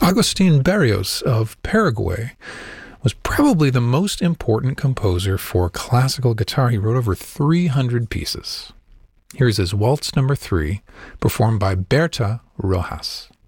Agustin Barrios of Paraguay was probably the most important composer for classical guitar. He wrote over 300 pieces. Here's his Waltz number 3, performed by Berta Rojas.